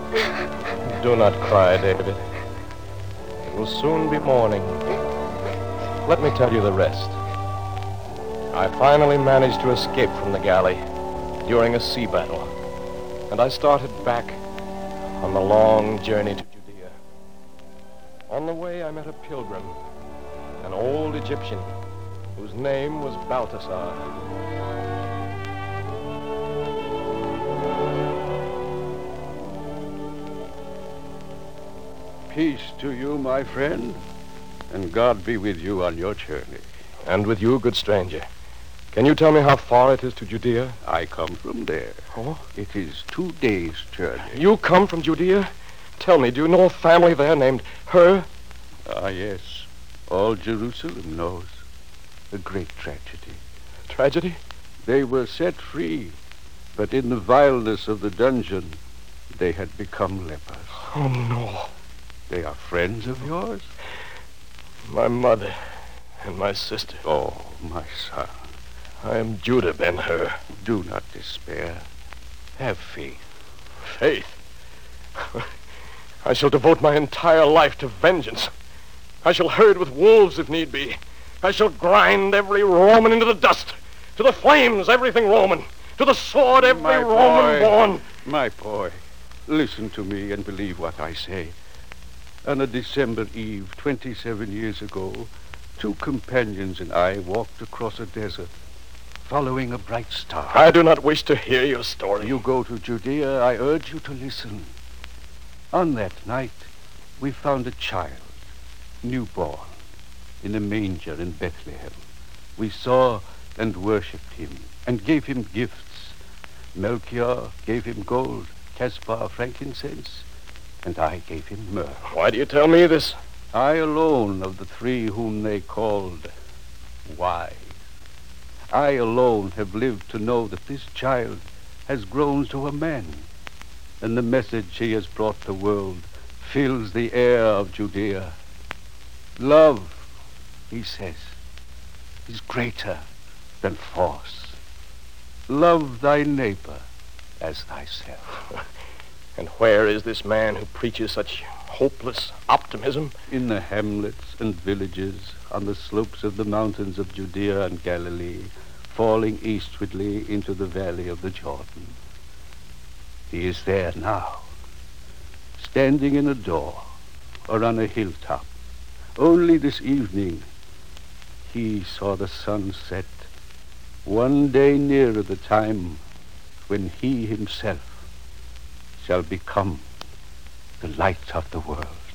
Do not cry, David. It will soon be morning. Let me tell you the rest. I finally managed to escape from the galley during a sea battle, and I started back on the long journey to Judea. On the way, I met a pilgrim, an old Egyptian, whose name was Balthasar. Peace to you, my friend, and God be with you on your journey. And with you, good stranger. Can you tell me how far it is to Judea? I come from there. Oh? It is 2 days' journey. You come from Judea? Tell me, do you know a family there named Hur? Ah, yes. All Jerusalem knows. A great tragedy. Tragedy? They were set free, but in the vileness of the dungeon, they had become lepers. Oh, no. They are friends of yours? My mother and my sister. Oh, my son. I am Judah ben Hur. Do not despair. Have faith. Faith? I shall devote my entire life to vengeance. I shall herd with wolves if need be. I shall grind every Roman into the dust. To the flames, everything Roman. To the sword, every Roman born. My boy, listen to me and believe what I say. On a December eve, 27 years ago, 2 companions and I walked across a desert, following a bright star. I do not wish to hear your story. You go to Judea, I urge you to listen. On that night, we found a child, newborn, in a manger in Bethlehem. We saw and worshipped him, and gave him gifts. Melchior gave him gold, Caspar frankincense, and I gave him myrrh. Why do you tell me this? I alone of the 3 whom they called wise. I alone have lived to know that this child has grown to a man, and the message he has brought the world fills the air of Judea. Love, he says, is greater than force. Love thy neighbor as thyself. And where is this man who preaches such hopeless optimism? In the hamlets and villages on the slopes of the mountains of Judea and Galilee, falling eastwardly into the valley of the Jordan. He is there now, standing in a door or on a hilltop. Only this evening he saw the sun set, one day nearer the time when he himself shall become the light of the world.